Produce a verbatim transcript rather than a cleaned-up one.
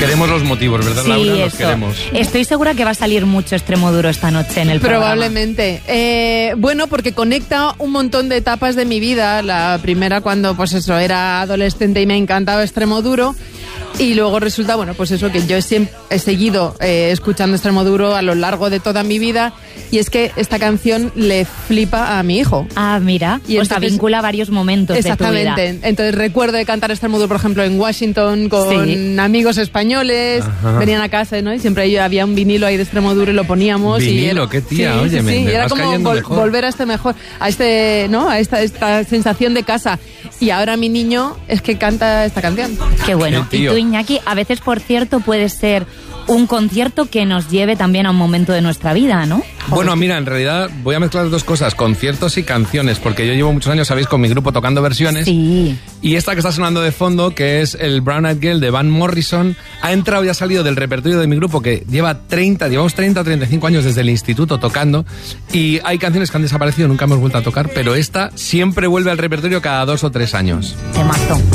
Queremos los motivos, ¿verdad, Sí, Laura? Los eso. queremos. Estoy segura que va a salir mucho Extremoduro esta noche en el programa. Probablemente. Eh, bueno, porque conecta un montón de etapas de mi vida. La primera cuando, pues eso, era adolescente y me encantaba Extremoduro. Y luego resulta, bueno, pues eso, que yo siempre he seguido eh, escuchando Extremoduro a lo largo de toda mi vida. Y es que esta canción le flipa a mi hijo. Ah, mira. Y o sea, entonces- vincula varios momentos de tu vida. Exactamente. Entonces recuerdo de cantar Extremoduro, por ejemplo, en Washington con Sí. amigos españoles. Ajá. Venían a casa, ¿no? Y siempre yo- había un vinilo ahí de Extremoduro y lo poníamos. y Vinilo, era- qué tía, sí, oye, sí, me- sí. me Y era vas como cayendo vol- mejor. volver a este mejor, a este, ¿no? A esta, esta sensación de casa. Y ahora mi niño es que canta esta canción. Qué bueno. Qué Y tío. tú, Iñaki, a veces, por cierto, puede ser un concierto que nos lleve también a un momento de nuestra vida, ¿no? Bueno, mira, en realidad voy a mezclar dos cosas, conciertos y canciones, porque yo llevo muchos años, sabéis, con mi grupo tocando versiones. Sí. Y esta que está sonando de fondo, que es el Brown Eyed Girl de Van Morrison, ha entrado y ha salido del repertorio de mi grupo, que lleva treinta, llevamos treinta o treinta y cinco años desde el instituto tocando, y hay canciones que han desaparecido, nunca hemos vuelto a tocar, pero esta siempre vuelve al repertorio cada dos o tres años. Temazo.